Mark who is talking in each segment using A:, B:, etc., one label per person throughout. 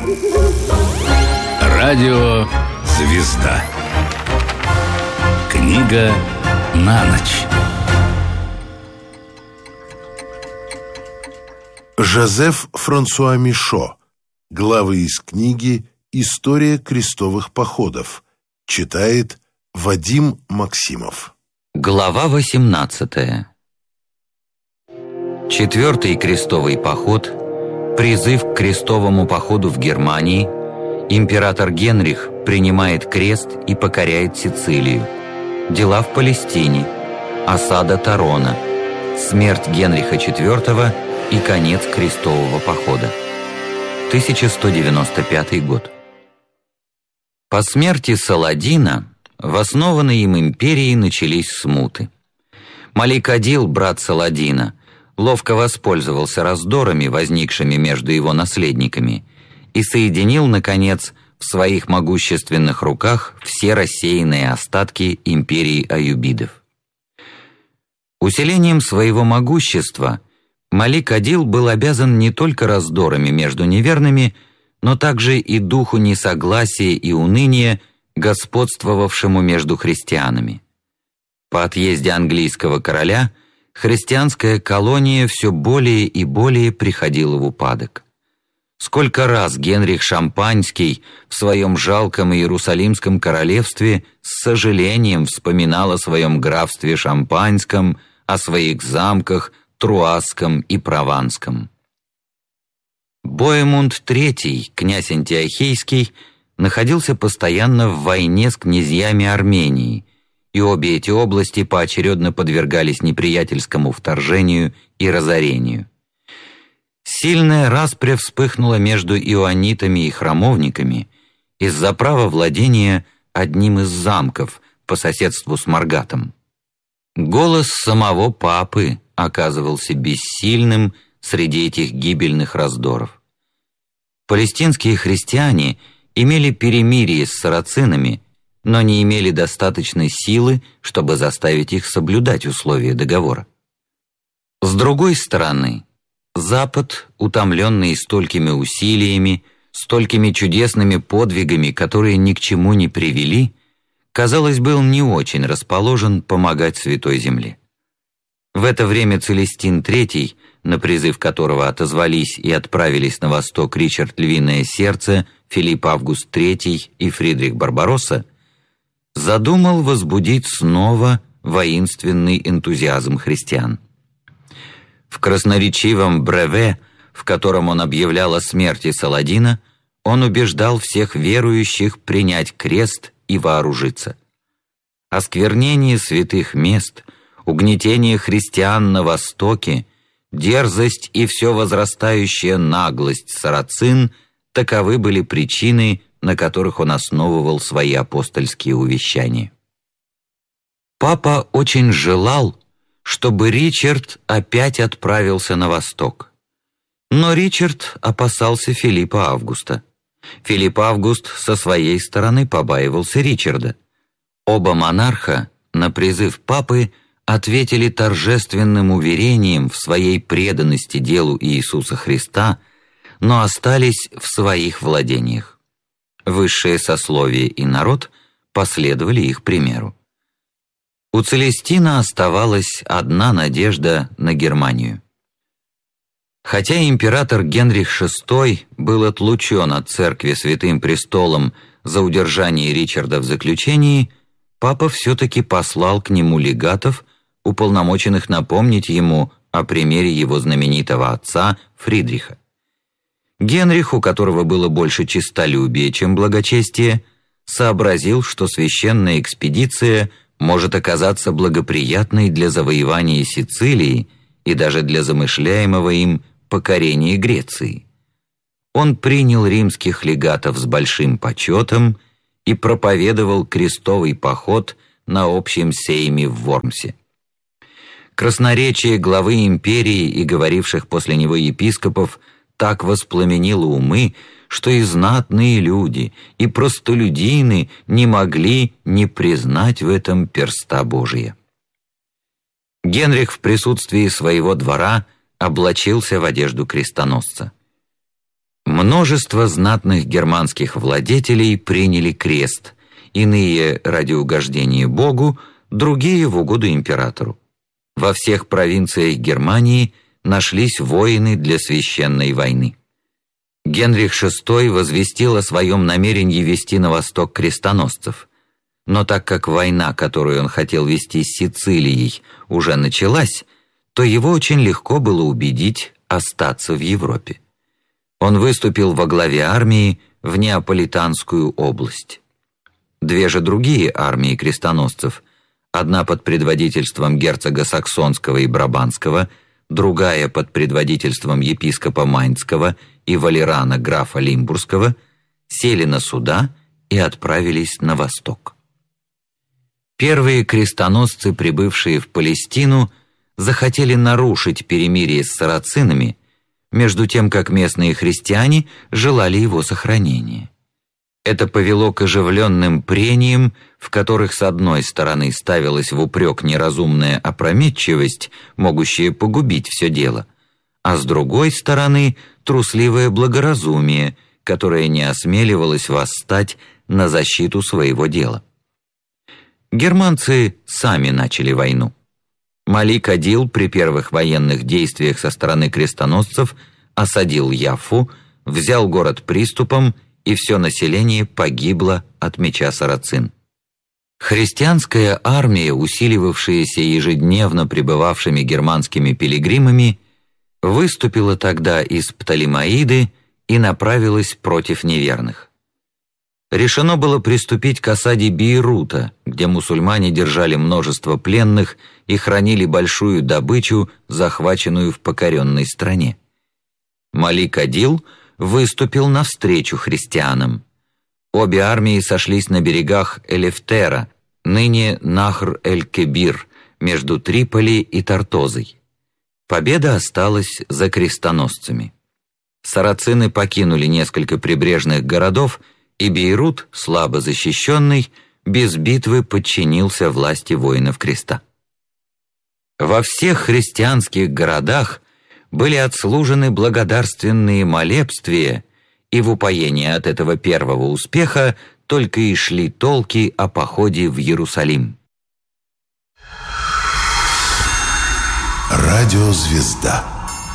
A: Радио «Звезда». Книга на ночь.
B: Жозеф Франсуа Мишо. Главы из книги «История крестовых походов». Читает Вадим Максимов.
C: Глава 18. Четвертый крестовый поход, призыв к крестовому походу в Германии, император Генрих принимает крест и покоряет Сицилию, дела в Палестине, осада Тарона, смерть Генриха IV и конец крестового похода. 1195 год. По смерти Саладина в основанной им империи начались смуты. Малик-Адил, брат Саладина, ловко воспользовался раздорами, возникшими между его наследниками, и соединил, наконец, в своих могущественных руках все рассеянные остатки империи аюбидов. Усилением своего могущества Малик-Адил был обязан не только раздорами между неверными, но также и духу несогласия и уныния, господствовавшему между христианами. По отъезде английского короля христианская колония все более и более приходила в упадок. Сколько раз Генрих Шампанский в своем жалком Иерусалимском королевстве с сожалением вспоминал о своем графстве Шампанском, о своих замках Труасском и Прованском. Боемунд III, князь Антиохийский, находился постоянно в войне с князьями Армении, и обе эти области поочередно подвергались неприятельскому вторжению и разорению. Сильная распря вспыхнула между иоаннитами и храмовниками из-за права владения одним из замков по соседству с Маргатом. Голос самого папы оказывался бессильным среди этих гибельных раздоров. Палестинские христиане имели перемирие с сарацинами, но не имели достаточной силы, чтобы заставить их соблюдать условия договора. С другой стороны, Запад, утомленный столькими усилиями, столькими чудесными подвигами, которые ни к чему не привели, казалось, был не очень расположен помогать Святой Земле. В это время Целестин III, на призыв которого отозвались и отправились на восток Ричард Львиное Сердце, Филипп Август III и Фридрих Барбаросса, задумал возбудить снова воинственный энтузиазм христиан. В красноречивом бреве, в котором он объявлял о смерти Саладина, он убеждал всех верующих принять крест и вооружиться. Осквернение святых мест, угнетение христиан на Востоке, дерзость и все возрастающая наглость сарацин – таковы были причины, на которых он основывал свои апостольские увещания. Папа очень желал, чтобы Ричард опять отправился на восток. Но Ричард опасался Филиппа Августа. Филипп Август со своей стороны побаивался Ричарда. Оба монарха на призыв папы ответили торжественным уверением в своей преданности делу Иисуса Христа, но остались в своих владениях. Высшее сословие и народ последовали их примеру. У Целестина оставалась одна надежда на Германию. Хотя император Генрих VI был отлучен от церкви Святым Престолом за удержание Ричарда в заключении, папа все-таки послал к нему легатов, уполномоченных напомнить ему о примере его знаменитого отца Фридриха. Генрих, у которого было больше честолюбия, чем благочестия, сообразил, что священная экспедиция может оказаться благоприятной для завоевания Сицилии и даже для замышляемого им покорения Греции. Он принял римских легатов с большим почетом и проповедовал крестовый поход на общем сейме в Вормсе. Красноречие главы империи и говоривших после него епископов так воспламенило умы, что и знатные люди, и простолюдины не могли не признать в этом перста Божия. Генрих в присутствии своего двора облачился в одежду крестоносца. Множество знатных германских владетелей приняли крест, иные ради угождения Богу, другие в угоду императору. Во всех провинциях Германии нашлись воины для священной войны. Генрих VI возвестил о своем намерении вести на восток крестоносцев, но так как война, которую он хотел вести с Сицилией, уже началась, то его очень легко было убедить остаться в Европе. Он выступил во главе армии в Неаполитанскую область. Две же другие армии крестоносцев, одна под предводительством герцога Саксонского и Брабанского, другая под предводительством епископа Майнцкого и Валерана графа Лимбургского, сели на суда и отправились на восток. Первые крестоносцы, прибывшие в Палестину, захотели нарушить перемирие с сарацинами, между тем как местные христиане желали его сохранения. Это повело к оживленным прениям, в которых с одной стороны ставилась в упрек неразумная опрометчивость, могущая погубить все дело, а с другой стороны трусливое благоразумие, которое не осмеливалось восстать на защиту своего дела. Германцы сами начали войну. Малик Адил при первых военных действиях со стороны крестоносцев осадил Яффу, взял город приступом, и все население погибло от меча сарацин. Христианская армия, усиливавшаяся ежедневно прибывавшими германскими пилигримами, выступила тогда из Птолемаиды и направилась против неверных. Решено было приступить к осаде Бейрута, где мусульмане держали множество пленных и хранили большую добычу, захваченную в покоренной стране. Малик Адил выступил навстречу христианам. Обе армии сошлись на берегах Элефтера, ныне Нахр-эль-Кебир, между Триполи и Тартозой. Победа осталась за крестоносцами. Сарацины покинули несколько прибрежных городов, и Бейрут, слабо защищенный, без битвы подчинился власти воинов креста. Во всех христианских городах были отслужены благодарственные молебствия, и в упоение от этого первого успеха только и шли толки о походе в Иерусалим.
B: Радиозвезда.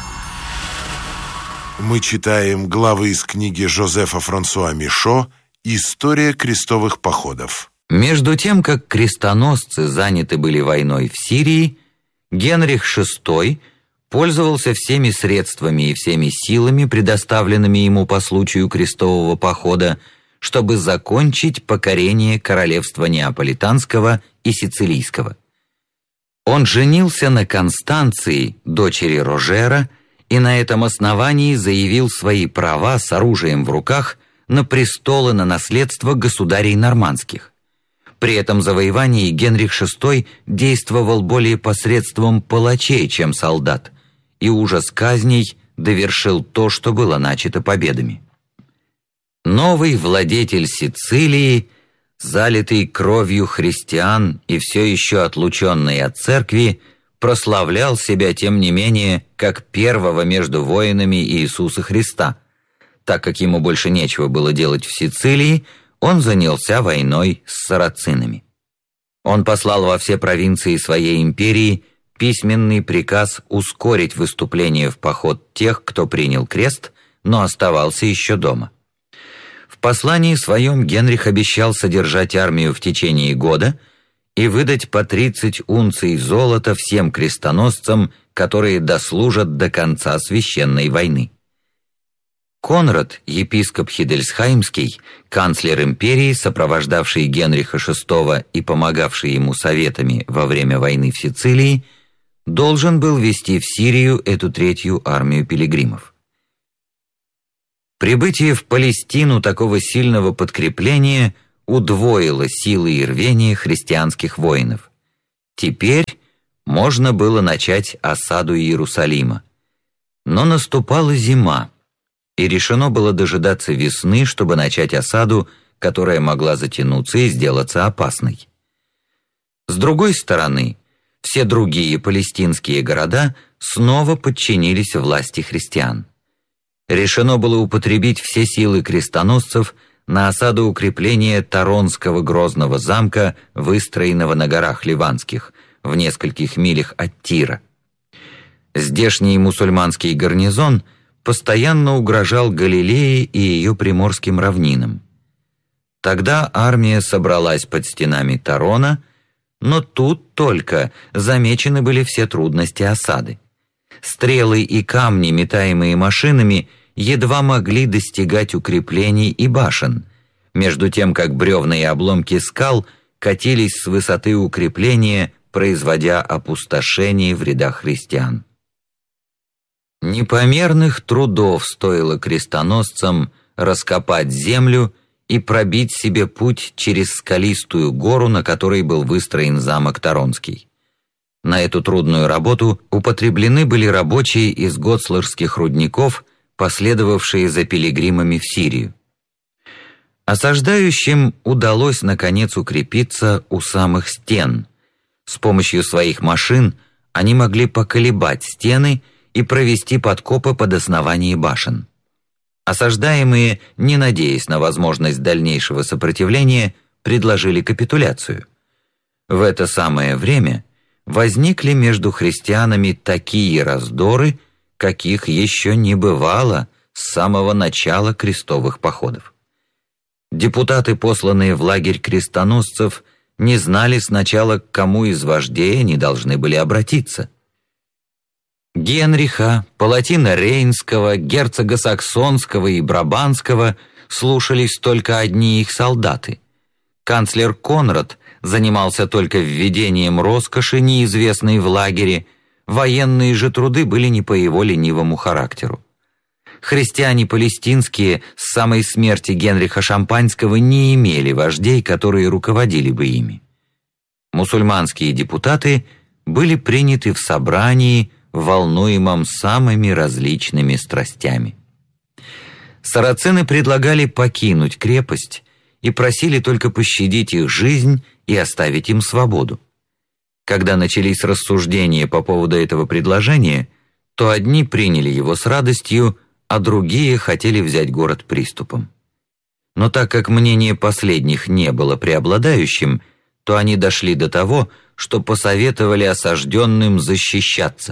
B: Мы читаем главы из книги Жозефа Франсуа Мишо «История крестовых походов».
C: Между тем, как крестоносцы заняты были войной в Сирии, Генрих VI пользовался всеми средствами и всеми силами, предоставленными ему по случаю крестового похода, чтобы закончить покорение королевства Неаполитанского и Сицилийского. Он женился на Констанции, дочери Рожера, и на этом основании заявил свои права с оружием в руках на престол и на наследство государей нормандских. При этом завоевании Генрих VI действовал более посредством палачей, чем солдат, и ужас казней довершил то, что было начато победами. Новый владетель Сицилии, залитый кровью христиан и все еще отлученный от церкви, прославлял себя, тем не менее, как первого между воинами Иисуса Христа. Так как ему больше нечего было делать в Сицилии, он занялся войной с сарацинами. Он послал во все провинции своей империи письменный приказ ускорить выступление в поход тех, кто принял крест, но оставался еще дома. В послании своем Генрих обещал содержать армию в течение года и выдать по 30 унций золота всем крестоносцам, которые дослужат до конца священной войны. Конрад, епископ Хидельсхаймский, канцлер империи, сопровождавший Генриха VI и помогавший ему советами во время войны в Сицилии, должен был вести в Сирию эту третью армию пилигримов. Прибытие в Палестину такого сильного подкрепления удвоило силы и рвение христианских воинов. Теперь можно было начать осаду Иерусалима. Но наступала зима, и решено было дожидаться весны, чтобы начать осаду, которая могла затянуться и сделаться опасной. С другой стороны, все другие палестинские города снова подчинились власти христиан. решено было употребить все силы крестоносцев на осаду укрепления Таронского грозного замка, выстроенного на горах Ливанских, в нескольких милях от Тира. Здешний мусульманский гарнизон постоянно угрожал Галилее и ее приморским равнинам. Тогда армия собралась под стенами Тарона, но тут только замечены были все трудности осады. Стрелы и камни, метаемые машинами, едва могли достигать укреплений и башен, между тем как бревна и обломки скал катились с высоты укрепления, производя опустошение в рядах христиан. Непомерных трудов стоило крестоносцам раскопать землю и пробить себе путь через скалистую гору, на которой был выстроен замок Таронский. На эту трудную работу употреблены были рабочие из готслерских рудников, последовавшие за пилигримами в Сирию. Осаждающим удалось наконец укрепиться у самых стен. С помощью своих машин они могли поколебать стены и провести подкопы под основание башен. Осаждаемые, не надеясь на возможность дальнейшего сопротивления, предложили капитуляцию. В это самое время возникли между христианами такие раздоры, каких еще не бывало с самого начала крестовых походов. Депутаты, посланные в лагерь крестоносцев, не знали сначала, к кому из вождей они должны были обратиться. Генриха, палатина Рейнского, герцога Саксонского и Брабанского слушались только одни их солдаты. Канцлер Конрад занимался только введением роскоши, неизвестной в лагере, военные же труды были не по его ленивому характеру. Христиане палестинские с самой смерти Генриха Шампанского не имели вождей, которые руководили бы ими. Мусульманские депутаты были приняты в собрании, волнуемом самыми различными страстями. Сарацины предлагали покинуть крепость и просили только пощадить их жизнь и оставить им свободу. Когда начались рассуждения по поводу этого предложения, то одни приняли его с радостью, а другие хотели взять город приступом. Но так как мнение последних не было преобладающим, то они дошли до того, что посоветовали осажденным защищаться.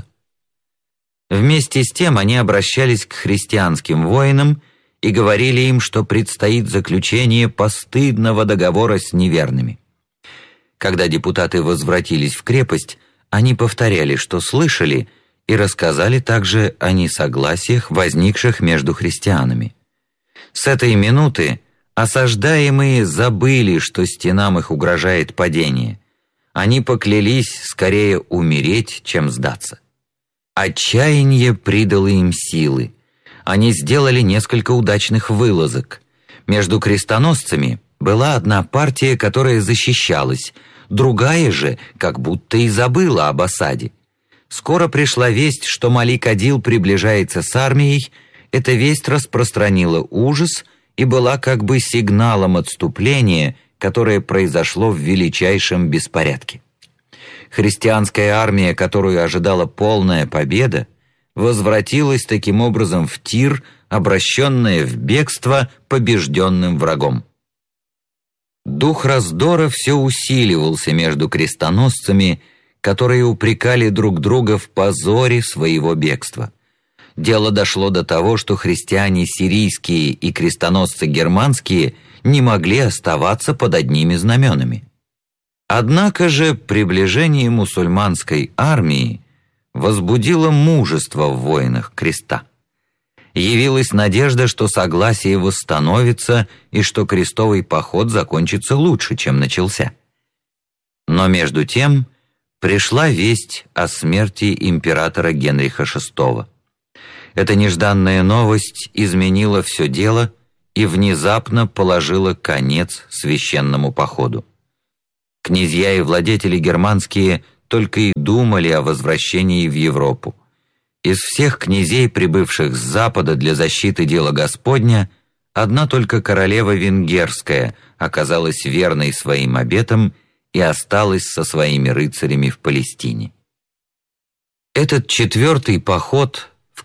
C: Вместе с тем они обращались к христианским воинам и говорили им, что предстоит заключение постыдного договора с неверными. Когда депутаты возвратились в крепость, они повторяли, что слышали, и рассказали также о несогласиях, возникших между христианами. С этой минуты осаждаемые забыли, что стенам их угрожает падение. Они поклялись скорее умереть, чем сдаться. Отчаяние придало им силы. Они сделали несколько удачных вылазок. Между крестоносцами была одна партия, которая защищалась, другая же как будто и забыла об осаде. Скоро пришла весть, что Малик-Адил приближается с армией. Эта весть распространила ужас и была как бы сигналом отступления, которое произошло в величайшем беспорядке. Христианская армия, которую ожидала полная победа, возвратилась таким образом в Тир, обращенная в бегство побежденным врагом. Дух раздора все усиливался между крестоносцами, которые упрекали друг друга в позоре своего бегства. Дело дошло до того, что христиане сирийские и крестоносцы германские не могли оставаться под одними знаменами. Однако же приближение мусульманской армии возбудило мужество в воинах креста. Явилась надежда, что согласие восстановится и что крестовый поход закончится лучше, чем начался. Но между тем пришла весть о смерти императора Генриха VI. Эта нежданная новость изменила все дело и внезапно положила конец священному походу. Князья и владетели германские только и думали о возвращении в Европу. Из всех князей, прибывших с запада для защиты дела Господня, одна только королева венгерская оказалась верной своим обетам и осталась со своими рыцарями в Палестине. Этот четвертый поход, в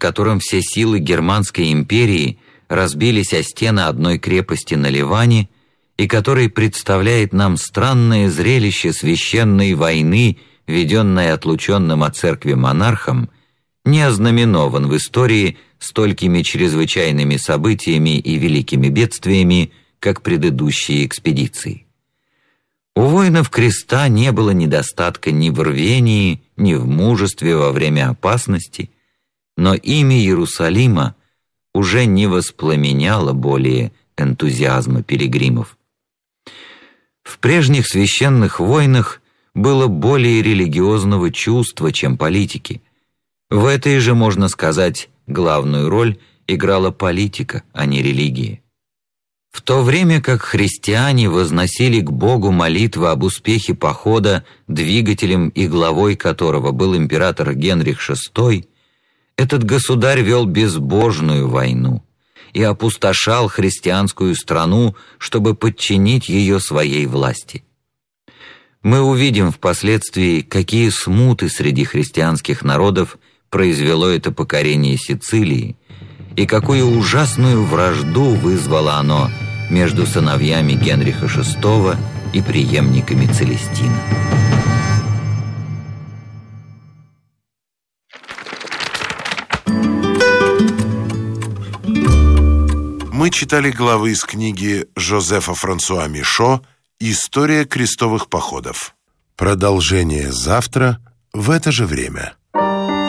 C: котором все силы Германской империи разбились о стены одной крепости на Ливане и который представляет нам странное зрелище священной войны, веденной отлученным от церкви монархом, не ознаменован в истории столькими чрезвычайными событиями и великими бедствиями, как предыдущие экспедиции. У воинов креста не было недостатка ни в рвении, ни в мужестве во время опасности, но имя Иерусалима уже не воспламеняло более энтузиазма пилигримов. В прежних священных войнах было более религиозного чувства, чем политики. В этой же, можно сказать, главную роль играла политика, а не религия. В то время как христиане возносили к Богу молитвы об успехе похода, двигателем и главой которого был император Генрих VI, этот государь вел безбожную войну и опустошал христианскую страну, чтобы подчинить ее своей власти. Мы увидим впоследствии, какие смуты среди христианских народов произвело это покорение Сицилии, и какую ужасную вражду вызвало оно между сыновьями Генриха VI и преемниками Целестина.
B: Мы читали главы из книги Жозефа Франсуа Мишо «История крестовых походов». Продолжение завтра в это же время.